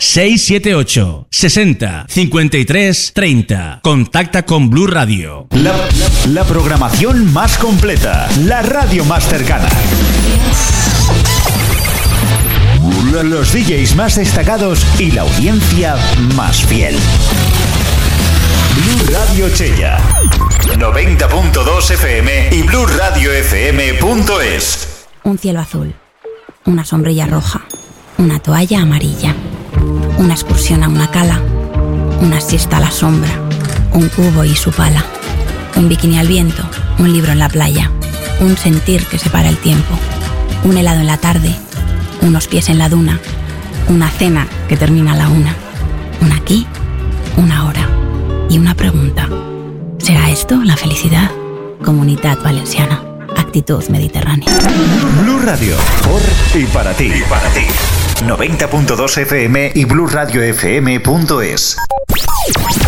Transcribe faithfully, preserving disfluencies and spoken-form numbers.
seis siete ocho, sesenta, cincuenta y tres, treinta. Contacta con Blue Radio. La, la, la programación más completa, la radio más cercana. Los D Js más destacados y la audiencia más fiel. Blue Radio Chella, noventa punto dos F M y Blue Radio F M punto es. Un cielo azul, una sombrilla roja, una toalla amarilla, una excursión a una cala, una siesta a la sombra, un cubo y su pala, un bikini al viento, un libro en la playa, un sentir que separa el tiempo, un helado en la tarde, unos pies en la duna, una cena que termina a la una, un aquí, una hora y una pregunta. ¿Será esto la felicidad? Comunitat Valenciana. Actitud mediterránea. Blue Radio, por y para ti. Y para ti. noventa punto dos F M y Blue Radio F M punto es.